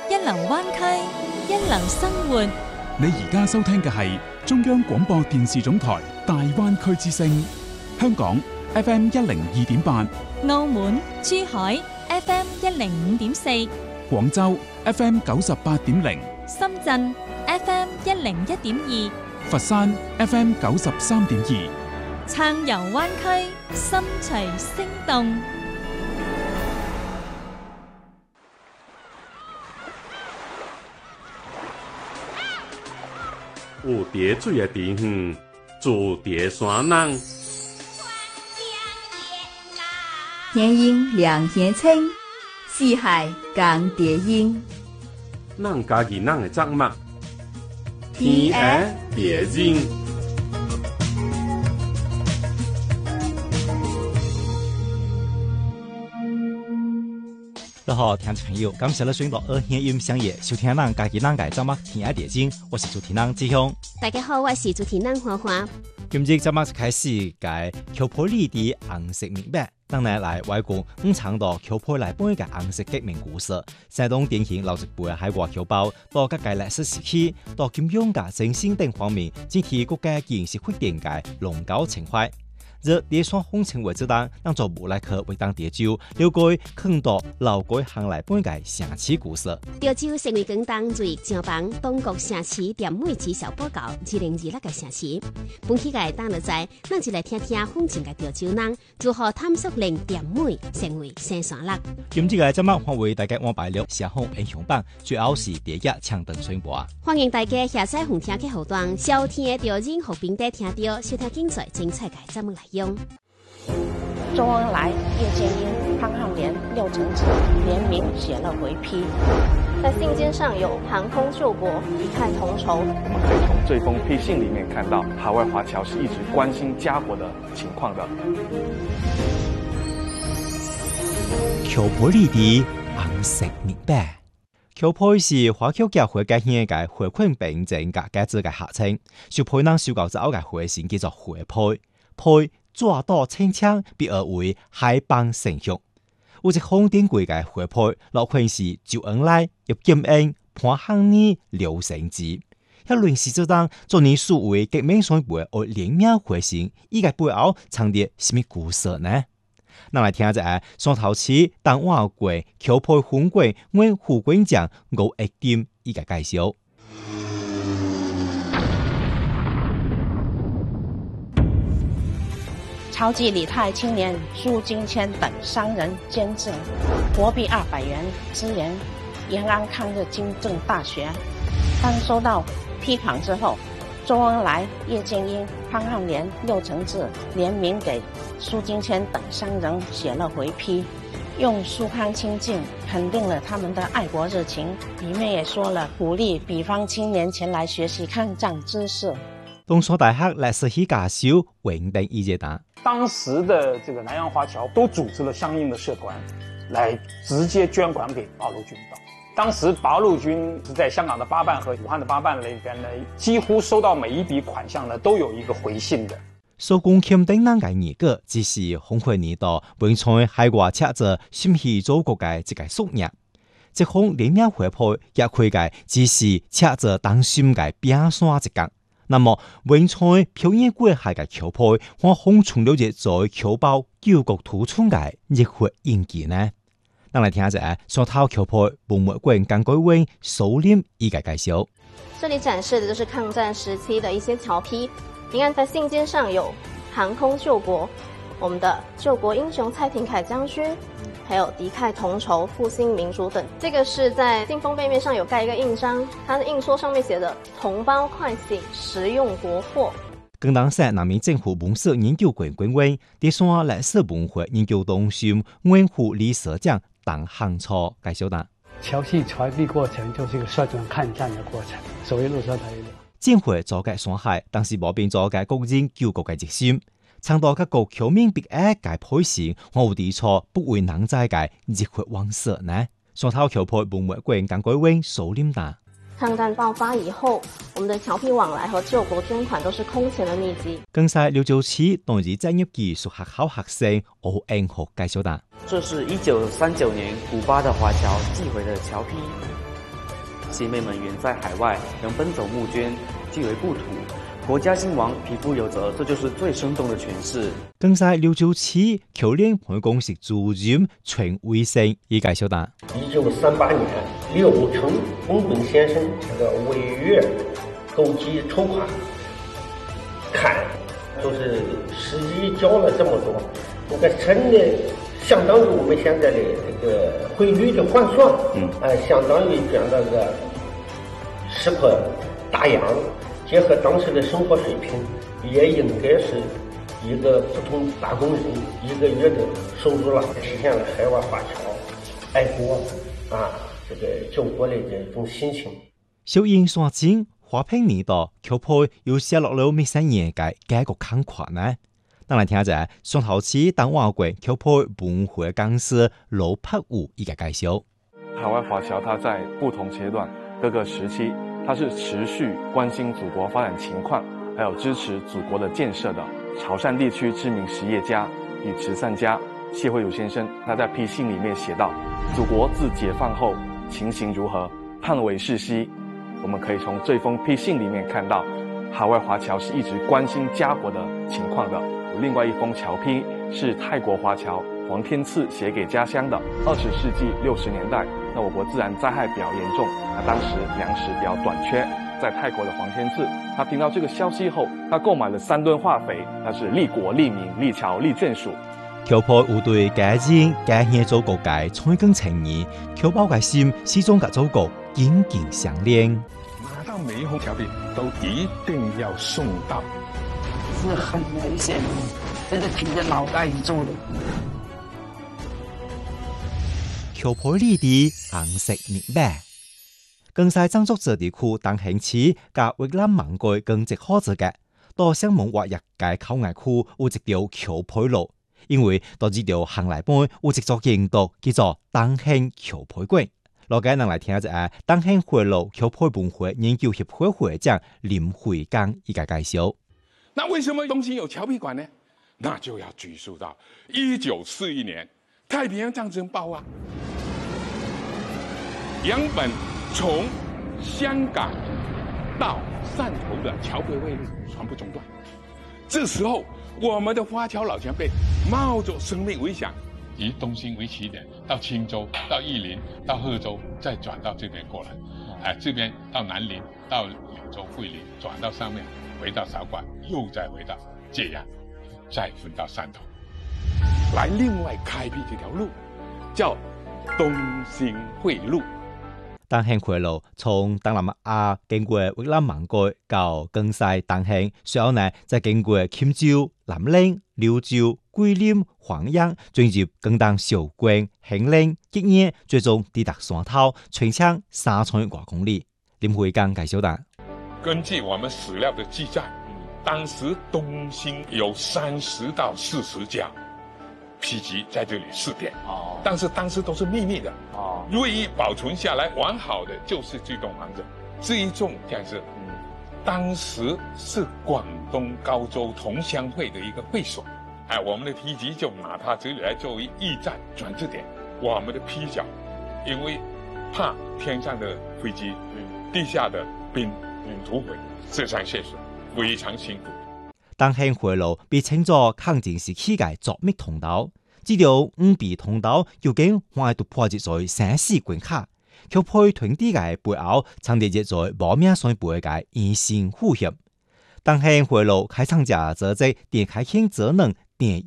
一流灣區，一流生活。 你而家收聽嘅係中央廣播電視總台大灣區之聲，香港 FM 102.8， 澳門、珠海 FM 105.4， 廣州 FM 98.0， 深圳 FM 101.2， 佛山 FM 93.2， 暢遊灣區，心隨聲動。 有蝶水的地方，住蝶山人。 天鹰两天青，四海共蝶音。 咱家己咱的作物，天涯蝶音。 你好，听众朋友，感谢你选择2天音响业收听咱家己咱的节目《天涯蝶经》，我是主持人志雄。 大家好，我是主持人花花。 今日节目开始介丘普里的红色明白，当然来外公长到丘普来本嘅红色革命故事，山东典型老一辈海外侨胞到各界历史时期，到金融嘅振兴等方面，整体国家建设发展嘅龙高情怀。这蝶山风情为之当，当做无来客为当蝶州，了解更多老改行来本嘅城市故事。 潮州成为广东最上榜中国城市甜美绩效报告2026嘅城市。本期嘅当日在，咱就来听听风情嘅潮州人如何探索令甜美成为新山乐。 今日嘅节目我为大家安排了社风英雄榜，主要是第一抢灯宣播。 欢迎大家下载红听嘅后端，收听嘅潮音和平台听到，收听精彩嘅节目内容。 周恩来、叶剑英、潘汉年、廖承志联名写了回批， 在信笺上有航空救国、一看同仇。 我们可以从这封批信里面看到，海外华侨是一直关心家国的情况的。 丘普里的红色明白。丘普是华侨协会家乡嘅回馈病症嘅家子嘅合稱，小配人小狗之後嘅回線叫做回配，配抓到清槍，別而為海邦成熟。有一項典貴嘅回配，落款是周恩來、葉劍英、潘漢年、劉成志。一輪時之當，做你數位革命上輩而聯名回信，依個背後藏啲什麼故事呢？咱來聽一下上頭次當晚過丘普分會阮副館長吳益金依個介紹。 超级李太青年苏金谦等商人监制，国币200元支援延安抗日军政大学。当收到批款之后，周恩来、叶剑英、潘汉年、廖承志联名给苏金谦等商人写了回批，用苏康清净肯定了他们的爱国热情，里面也说了鼓励彼方青年前来学习抗战知识。 东山大學歷史系教授永定一節答。 當時的這個南洋華僑都組織了相應的社團，來直接捐款給八路軍的。當時八路軍在香港的八辦和武漢的八辦裏邊呢，幾乎收到每一筆款項呢，都有一個回信的。 蘇共簽訂那個二個，只是紅會年代永在海外赤着心繫祖國嘅一個宿業。這項聯名回配也可以嘅，只是赤着當心嘅邊山一角。那麼，永在表演過海嘅丘普，我封存了隻在丘包救國土村嘅熱血印記呢？咱來聽一下上頭丘普文物館港改委首領一個介紹。 這裡展示的就是抗戰時期的一些橋批。你看，在信笺上有航空救國，我們的救國英雄蔡廷闓將軍，還有敵愾同仇、復興民主等。這個是在信封背面上有蓋一個印章，它的印戳上面寫的同胞快醒，實用國貨。 廣東省人民政府文史研究館官員、第三歷史文化研究中心文副理事長鄧行初介紹道： 橋系傳遞過程就是一個率準抗戰的過程，所謂陸山台一流。 戰會阻隔山海，但是無變阻隔國人救國嘅熱心。倡導各國僑民別愛嘅配線，我有啲錯不為人知嘅熱血往事呢？上頭丘普文物館港改委首領答。 抗戰爆發以後，我們的僑批往來和救國捐款都是空前的密集。 更在劉州市當日專業技術學校學生歐恩學介紹答。 這是1939年古巴的華僑寄回的僑批， 姐妹们远在海外，仍奔走募捐，既为故土。国家兴亡，匹夫有责，这就是最生动的诠释。 更在697求练办公室主任全卫生已介绍的。 1938年，刘成公本先生这个违约购集筹款，看都是实际交了这么多，那个真的相当于我们现在的这个汇率的换算，相当于这样那个10颗大洋。结合当时的生活水平，也应该是一个普通打工人1个月的收入了，实现了海外华侨爱国这个救国的这种心情。 小英山景华平年代，侨配又寫落了每3年嘅改革看法呢？當嚟聽下上頭次當外國僑配本會講師羅柏武一個介紹。 海外華僑他在不同階段各個時期，他是持續關心祖國發展情況，還有支持祖國的建設的。潮汕地區知名實業家與慈善家謝惠如先生，他在批信裡面寫道：祖國自解放後情形如何，盼為世襲。我們可以從這封批信裡面看到，海外華僑是一直關心家國的情況的。有另外一封僑批是泰國華僑黃天賜寫給家鄉的。20世紀60年代，那我國自然災害比較嚴重，那當時糧食比較短缺。在泰國的黃天賜，他聽到這個消息後，他購買了3噸化肥，那是利國利民利僑利眷屬。 僑配有對家人家鄉祖國嘅採根情誼，僑胞嘅心始終嘅祖國緊緊相連。 拿到每一封僑批都一定要送到， 是很危險，真的挺着腦袋做的。 僑配里的紅色明白。更在漳州這地區當興起，甲越南芒果更直好子嘅，到香門或日嘅口岸區有一條僑配路，因為到這條行來半有一座建築叫做當興僑配館。落街人來聽下當興回路僑配本會研究協會會長林惠剛一個介紹。 那為什麼東興有僑配館呢？那就要追溯到1941年太平洋戰爭爆發，楊本從香港到汕頭的僑配衛路全部中斷，這時候我們的華僑老前輩冒着生命危險， 以東興為起點，到青州、到義林、到賀州，再轉到這邊過來，這邊到南寧、到柳州、惠林，轉到上面，回到韶關，又再回到界陽，再分到汕頭， 來另外開闢這條路，叫東興匯路。 當興回路從東南亞經過越南芒果到更西當興，隨後呢再經過欽州、南寧、柳州、桂林、黃陽，進入更當韶關、興寧、吉安，最終抵達汕頭，全長300多公里。林惠剛介紹的。 根據我們史料的記載，當時東興有30到40家批集在這裡試點，但是當時都是秘密的。唯一保存下來完好的就是這棟房子。這一棟建設，當時是廣東高州同鄉會的一個會所。我們的批集就拿它這裡來作為驛站轉折點。我們的批角，因為怕天上的飛機、地下的兵土匪，這場設施非常辛苦。 當興回路被稱作抗戰時期嘅作密通道。這條5B通道究竟還突破在生死關卡，僑配團體嘅背後藏着在亡命上輩嘅隱性呼吸。當興回路開創者則在電開輕節能電